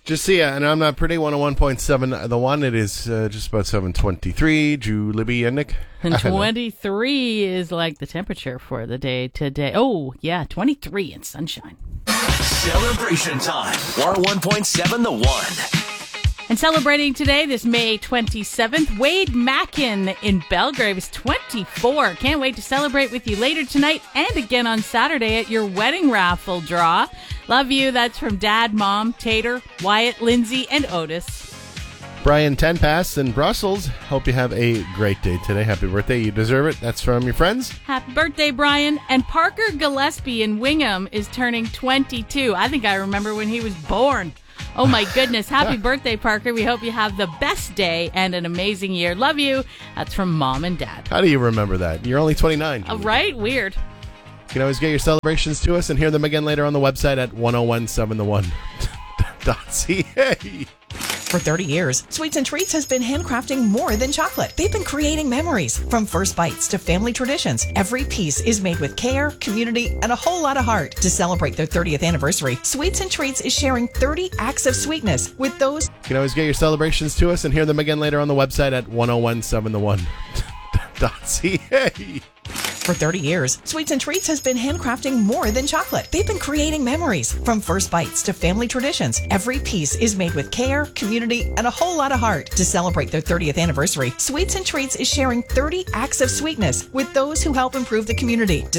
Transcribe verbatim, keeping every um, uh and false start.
Just see ya, and I'm not pretty. one oh one point seven The One. It is uh, just about seven twenty-three. Drew, Libby, and Nick. And twenty-three is like the temperature for the day today. Oh, yeah, twenty-three and sunshine. Celebration time. one oh one point seven The One. And celebrating today, this May twenty-seventh, Wade Mackin in Belgrave is twenty-four. Can't wait to celebrate with you later tonight and again on Saturday at your wedding raffle draw. Love you. That's from Dad, Mom, Tater, Wyatt, Lindsay, and Otis. Brian Tenpass in Brussels. Hope you have a great day today. Happy birthday. You deserve it. That's from your friends. Happy birthday, Brian. And Parker Gillespie in Wingham is turning twenty-two. I think I remember when he was born. Oh, my goodness. Happy birthday, Parker. We hope you have the best day and an amazing year. Love you. That's from Mom and Dad. How do you remember that? You're only twenty-nine. Oh, right? Weird. You can always get your celebrations to us and hear them again later on the website at ten seventeen the one dot c a. For thirty years, Sweets and Treats has been handcrafting more than chocolate. They've been creating memories. From first bites to family traditions, every piece is made with care, community, and a whole lot of heart. To celebrate their thirtieth anniversary, Sweets and Treats is sharing thirty acts of sweetness with those. You can always get your celebrations to us and hear them again later on the website at ten seventeen the one dot c a. For thirty years, Sweets and Treats has been handcrafting more than chocolate. They've been creating memories. From first bites to family traditions, every piece is made with care, community, and a whole lot of heart. To celebrate their thirtieth anniversary, Sweets and Treats is sharing thirty acts of sweetness with those who help improve the community.